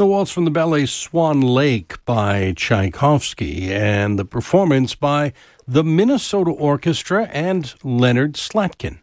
The waltz from the ballet Swan Lake by Tchaikovsky, and the performance by the Minnesota Orchestra and Leonard Slatkin.